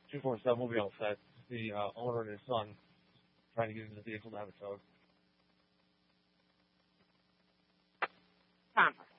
247 will be all set. The owner and his son trying to get into the vehicle to have it towed. Thomas.